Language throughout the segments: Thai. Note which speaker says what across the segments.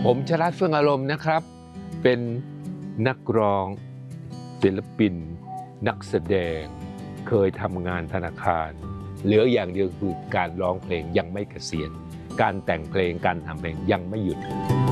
Speaker 1: ผมชลัดเฟื่องอารมณ์นะครับ เป็นนักร้องศิลปิน นักแสดงเคยทำงานธนาคารเหลืออย่างเดียวคือการร้องเพลงยังไม่เกษียณการแต่งเพลงการทำเพลงยังไม่หยุด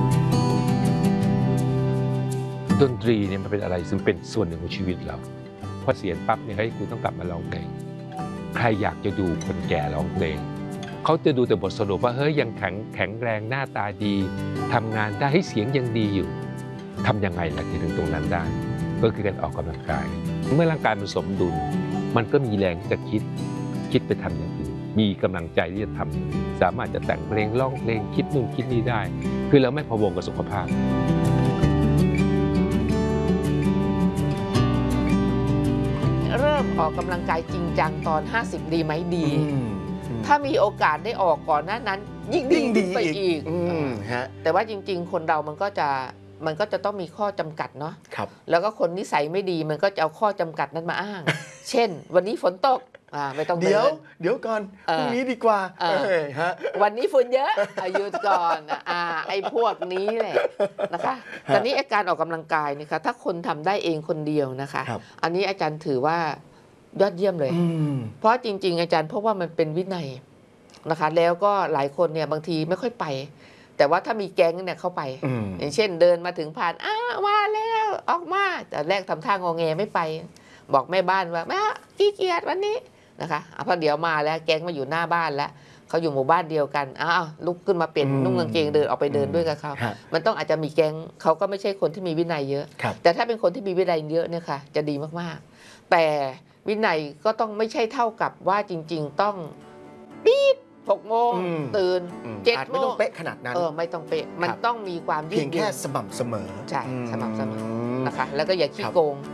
Speaker 1: ดนตรีเนี่ยมันเป็นอะไรซึ่งเป็นส่วนหนึ่งของชีวิตเราพอเสียณปั๊บเนี่ยเฮ้ยคุณต้องกลับมาร้องเพลงใครอยากจะดูคนแก่ร้องเพลงเขาจะดูแต่บทสรุปว่าเฮ้ยยังแข็งแรงหน้าตาดีทำงานได้ให้เสียงยังดีอยู่ทำยังไงล่ะถึงตรงนั้นได้ก็คือการออกกำลังกายเมื่อร่างกายมันสมดุลมันก็มีแรงจะคิดไปทำอย่างอื่นมีกำลังใจที่จะทำสามารถจะแต่งเพลงร้องเพลงคิดนู่นคิดนี่ได้คือเราไม่พะวงกับสุขภาพ
Speaker 2: เริ่มออกกำลังกายจริงจังตอน50ดีไหมดีถ้ามีโอกาสได้ออกก่อนหน้านั้นยิ่งดีไปอีกแต่ว่าจริงๆคนเรามันก็จะต้องมีข้อจำกัดเนาะแล้วก็คนนิสัยไม่ดีมันก็จะเอาข้อจำกัดนั้นมาอ้าง เช่นวันนี้ฝนตกไม่ต้องเดิน
Speaker 3: เดี๋ยวก่อนพรุ่งนี้ดีกว่า
Speaker 2: วันนี้ฝุ่นเยอะหยุดก่อนไอ้พวกนี้แหละนะคะตอนนี้อาการออกกำลังกายนะคะถ้าคนทำได้เองคนเดียวนะคะอันนี้อาจารย์ถือว่ายอดเยี่ยมเลยเพราะจริงๆอาจารย์เพราะว่ามันเป็นวินัยนะคะแล้วก็หลายคนเนี่ยบางทีไม่ค่อยไปแต่ว่าถ้ามีแก๊งเนี่ยเข้าไปอย่างเช่นเดินมาถึงผ่านมาแล้วออกมาแต่แรกทำท่างอแงไม่ไปบอกแม่บ้านว่าแม่ขี้เกียจวันนี้นะคะพอเดี๋ยวมาแล้วแก๊งมาอยู่หน้าบ้านแล้วเขาอยู่หมู่บ้านเดียวกันลุกขึ้นมาเปลี่ยนนุ่งกางเกงเดินออกไปเดินด้วยกับเขามันต้องอาจจะมีแก๊งเขาก็ไม่ใช่คนที่มีวินัยเยอะแต่ถ้าเป็นคนที่มีวินัยเยอะเนี่ยค่ะจะดีมากๆแต่วินัยก็ต้องไม่ใช่เท่ากับว่าจริงๆต้องปี๊ด6 โมงตื่น7 โมง
Speaker 3: ไม่ต้องเป๊ะขนาดนั้น
Speaker 2: ไม่ต้องเป๊ะมันต้องมีความยืดหยุ่น
Speaker 3: เพียงแค่สม่ำเสมอ
Speaker 2: ใช่สม่ำเสมอนะคะแล้วก็อย่าขี้โกง